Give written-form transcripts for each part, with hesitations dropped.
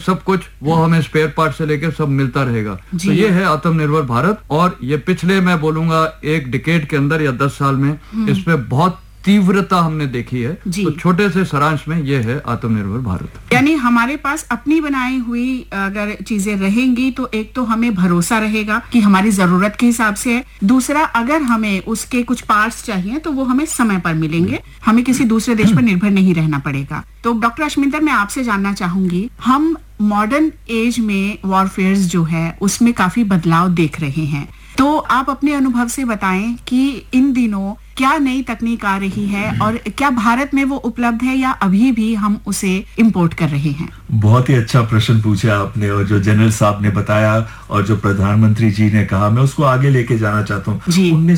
सब कुछ वो हमें स्पेयर पार्ट से लेकर सब मिलता रहेगा। तो ये है आत्मनिर्भर भारत, और ये पिछले मैं बोलूंगा 1 डिकेड के अंदर या 10 साल में इस पे बहुत तीव्रता हमने देखी है। तो छोटे से सारांश में ये है आत्मनिर्भर भारत। यानी हमारे पास अपनी बनाई हुई अगर चीजें रहेंगी तो एक तो हमें भरोसा रहेगा कि हमारी जरूरत के हिसाब से है, दूसरा अगर हमें उसके कुछ पार्ट्स चाहिए तो वो हमें समय पर मिलेंगे, हमें किसी दूसरे देश पर निर्भर नहीं रहना पड़ेगा। तो डॉक्टर अश्मिंदर, मैं आपसे जानना चाहूंगी, हम मॉडर्न एज में वॉरफेयर्स जो है उसमें काफी बदलाव देख रहे हैं, तो आप अपने अनुभव से बताएं कि इन दिनों क्या नई तकनीक आ रही है और क्या भारत में वो उपलब्ध है या अभी भी हम उसे इंपोर्ट कर रहे हैं? बहुत ही अच्छा प्रश्न पूछा आपने, और जो जनरल साहब ने बताया और जो प्रधानमंत्री जी ने कहा, मैं उसको आगे लेके जाना चाहता हूँ।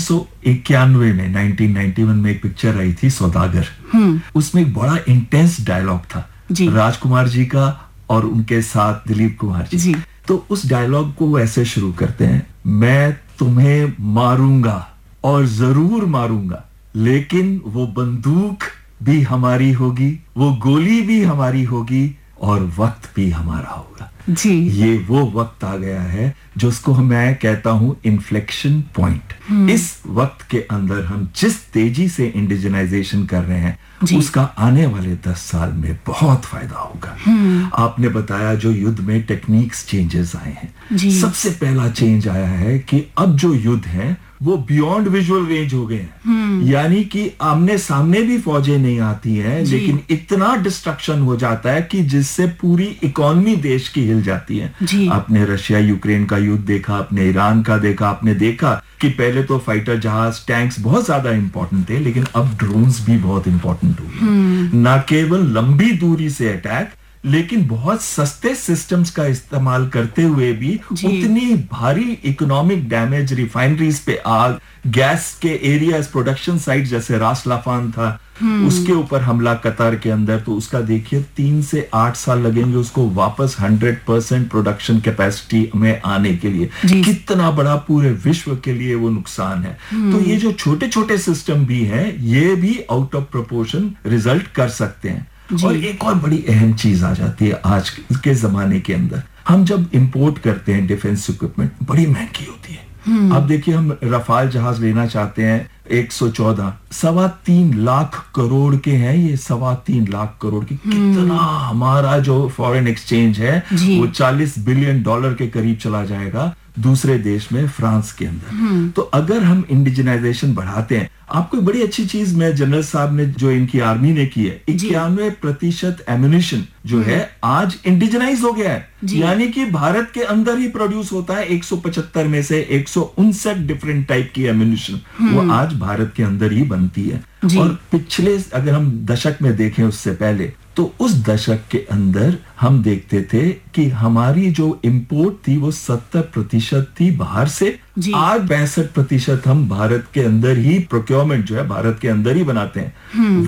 1991 में 1991 में एक पिक्चर आई थी सौदागर। उसमें एक बड़ा इंटेंस डायलॉग था राजकुमार जी का और उनके साथ दिलीप कुमार जी। तो उस डायलॉग को वो ऐसे शुरू करते हैं, मैं तुम्हें मारूंगा और जरूर मारूंगा, लेकिन वो बंदूक भी हमारी होगी, वो गोली भी हमारी होगी और वक्त भी हमारा होगा। ये वो वक्त आ गया है जो उसको मैं कहता हूं इन्फ्लेक्शन पॉइंट। इस वक्त के अंदर हम जिस तेजी से इंडिजिनाइजेशन कर रहे हैं उसका आने वाले 10 साल में बहुत फायदा होगा। आपने बताया जो युद्ध में टेक्निक्स चेंजेस आए हैं, सबसे पहला चेंज आया है कि अब जो युद्ध है वो बियॉन्ड विजुअल रेंज हो गए हैं। यानी कि आमने सामने भी फौजें नहीं आती हैं, लेकिन इतना डिस्ट्रक्शन हो जाता है कि जिससे पूरी इकोनॉमी देश की हिल जाती है। आपने रशिया यूक्रेन का युद्ध देखा, आपने ईरान का देखा, आपने देखा कि पहले तो फाइटर जहाज टैंक्स बहुत ज्यादा इंपॉर्टेंट थे, लेकिन अब ड्रोन्स भी बहुत इंपॉर्टेंट हो गए। न केवल लंबी दूरी से अटैक, लेकिन बहुत सस्ते सिस्टम्स का इस्तेमाल करते हुए भी उतनी भारी इकोनॉमिक डैमेज, रिफाइनरीज पे आग, गैस के एरियाज, प्रोडक्शन साइट जैसे रास लाफान था, उसके ऊपर हमला कतर के अंदर, तो उसका देखिए 3 से 8 साल लगेंगे उसको वापस 100% प्रोडक्शन कैपेसिटी में आने के लिए। कितना बड़ा पूरे विश्व के लिए वो नुकसान है। तो ये जो छोटे छोटे सिस्टम भी हैं, ये भी आउट ऑफ प्रोपोर्शन रिजल्ट कर सकते हैं। और एक और बड़ी अहम चीज आ जाती है आज के जमाने के अंदर, हम जब इंपोर्ट करते हैं डिफेंस इक्विपमेंट, बड़ी महंगी होती है। अब देखिए, हम रफाल जहाज लेना चाहते हैं 114, 3.25 लाख करोड़ के हैं ये, 3.25 लाख करोड़ की। कितना हमारा जो फॉरेन एक्सचेंज है वो $40 बिलियन के करीब चला जाएगा दूसरे देश में, फ्रांस के अंदर। तो अगर हम इंडिजिनाइजेशन बढ़ाते हैं, आपको एक बड़ी अच्छी चीज मैं जनरल साहब ने जो इनकी आर्मी ने की है, 91% एम्युनिशन जो है आज इंडिजिनाइज हो गया है। यानी कि भारत के अंदर ही प्रोड्यूस होता है। 175 में से 159 डिफरेंट टाइप की एम्युनिशन वो आज भारत के अंदर ही बनती है। और पिछले अगर हम दशक में देखें उससे पहले, तो उस दशक के अंदर हम देखते थे कि हमारी जो इंपोर्ट थी वो 70% थी बाहर से। आज 62% हम भारत के अंदर ही प्रोक्योरमेंट जो है भारत के अंदर ही बनाते हैं।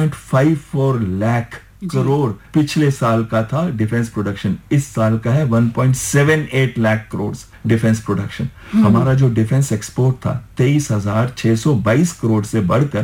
1.54 लाख करोड़ पिछले साल का था डिफेंस प्रोडक्शन, इस साल का है 1.78 लाख करोड़ डिफेंस प्रोडक्शन। हमारा जो डिफेंस एक्सपोर्ट था 23,622 करोड़ से बढ़कर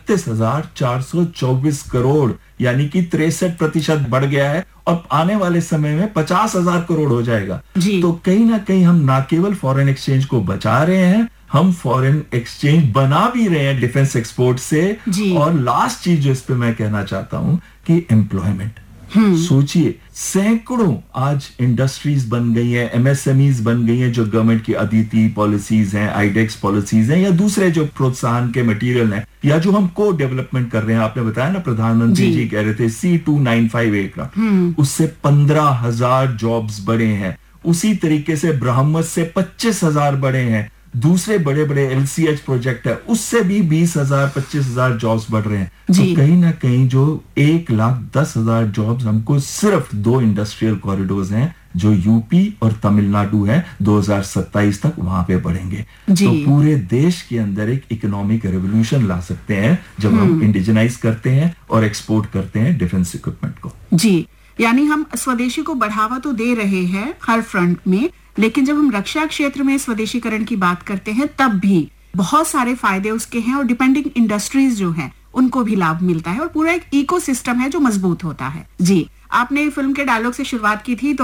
38,424 करोड़, यानी कि 63% बढ़ गया है, और आने वाले समय में 50,000 करोड़ हो जाएगा। तो कहीं ना कहीं हम ना केवल फॉरेन एक्सचेंज को बचा रहे हैं, हम फॉरेन एक्सचेंज बना भी रहे हैं डिफेंस एक्सपोर्ट से। और लास्ट चीज जो इस पे मैं कहना चाहता हूं कि एम्प्लॉयमेंट, सोचिए सैकड़ों आज इंडस्ट्रीज बन गई हैं, एमएसएमईज बन गई हैं, जो गवर्नमेंट की अदिति पॉलिसीज हैं, आईडेक्स पॉलिसीज हैं, या दूसरे जो प्रोत्साहन के मटेरियल हैं, या जो हम को डेवलपमेंट कर रहे हैं। आपने बताया ना, प्रधानमंत्री जी कह रहे थे C2958 एयरक्राफ्ट, उससे 15,000 जॉब्स बढ़े हैं। उसी तरीके से ब्रह्मस से 25,000 बढ़े हैं। दूसरे बड़े बड़े LCH प्रोजेक्ट है, उससे भी 20,000 25,000 जॉब्स बढ़ रहे हैं। तो कहीं ना कहीं जो 1,10,000 जॉब्स हमको सिर्फ 2 इंडस्ट्रियल कॉरिडोर्स हैं जो यूपी और तमिलनाडु है, 2027 तक वहां पे बढ़ेंगे। तो पूरे देश के अंदर एक इकोनॉमिक रेवोल्यूशन ला सकते हैं जब हम इंडिजिनाइज करते हैं और एक्सपोर्ट करते हैं डिफेंस इक्विपमेंट को। यानी हम स्वदेशी को बढ़ावा तो दे रहे हैं हर फ्रंट में, लेकिन जब हम रक्षा क्षेत्र में स्वदेशीकरण की बात करते हैं तब भी बहुत सारे फायदे उसके हैं, और डिपेंडिंग इंडस्ट्रीज जो हैं उनको भी लाभ मिलता है, और पूरा एक इकोसिस्टम है जो मजबूत होता है। आपने फिल्म के डायलॉग से शुरुआत की थी, तो